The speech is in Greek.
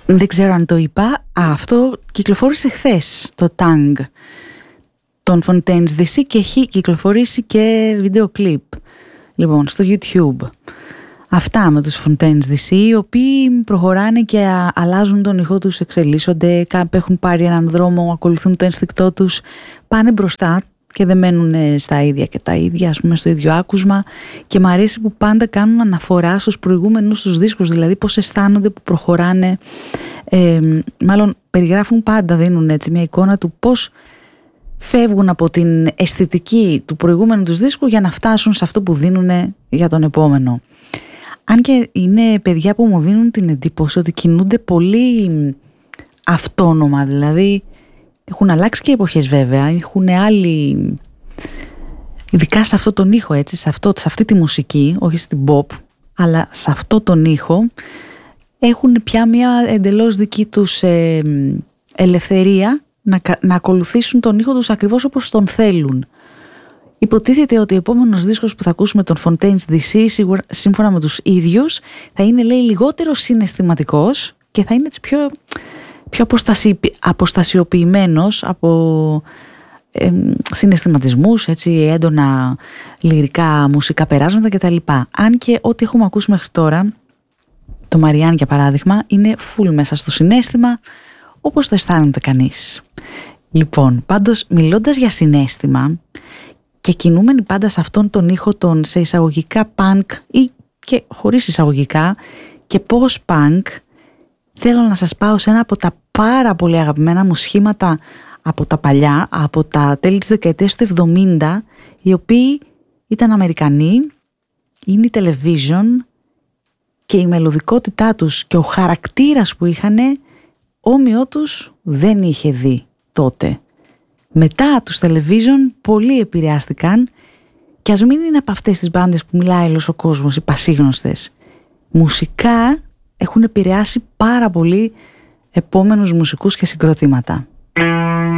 Δεν ξέρω αν το είπα. Αυτό κυκλοφόρησε χθες, το Tang των Fontaines DC, και έχει κυκλοφορήσει και βίντεο κλιπ, λοιπόν, στο YouTube. Αυτά με τους Fontaines DC, οι οποίοι προχωράνε και αλλάζουν τον ήχο τους, εξελίσσονται, έχουν πάρει έναν δρόμο, ακολουθούν το ένστικτό τους, πάνε μπροστά και δεν μένουν στα ίδια και τα ίδια, ας πούμε, στο ίδιο άκουσμα. Και μου αρέσει που πάντα κάνουν αναφορά στους προηγούμενους τους δίσκους, δηλαδή πώς αισθάνονται που προχωράνε, μάλλον περιγράφουν πάντα, δίνουν έτσι μια εικόνα του πώς φεύγουν από την αισθητική του προηγούμενου τους δίσκου για να φτάσουν σε αυτό που δίνουν για τον επόμενο. Αν και είναι παιδιά που μου δίνουν την εντύπωση ότι κινούνται πολύ αυτόνομα, δηλαδή έχουν αλλάξει και εποχές βέβαια, έχουν άλλοι, ειδικά σε αυτό τον ήχο, έτσι, σε αυτή τη μουσική, όχι στην pop, αλλά σε αυτό τον ήχο έχουν πια μια εντελώς δική τους ελευθερία να ακολουθήσουν τον ήχο τους ακριβώς όπως τον θέλουν. Υποτίθεται ότι ο επόμενος δίσκος που θα ακούσουμε των Fontaines DC, σίγουρα, σύμφωνα με τους ίδιους, θα είναι, λέει, λιγότερο συναισθηματικός και θα είναι έτσι πιο αποστασιοποιημένος από συναισθηματισμούς, έτσι, έντονα λυρικά μουσικά περάσματα κτλ. Αν και ό,τι έχουμε ακούσει μέχρι τώρα, το Marianne για παράδειγμα, είναι full μέσα στο συναίσθημα, όπως το αισθάνεται κανείς. Λοιπόν, πάντως μιλώντας για συναίσθημα και κινούμενοι πάντα σε αυτόν τον ήχο των σε εισαγωγικά punk ή και χωρίς εισαγωγικά και post-punk, θέλω να σας πάω σε ένα από τα πάρα πολύ αγαπημένα μου σχήματα από τα παλιά, από τα τέλη της δεκαετίας του 70, οι οποίοι ήταν Αμερικανοί, είναι η Television, και η μελωδικότητά τους και ο χαρακτήρας που είχανε, όμοιό τους δεν είχε δει τότε. Μετά τους Television πολλοί επηρεάστηκαν, και ας μην είναι από αυτές τις μπάντες που μιλάει όλος ο κόσμος, οι πασίγνωστες. Μουσικά έχουν επηρεάσει πάρα πολύ επόμενους μουσικούς και συγκροτήματα.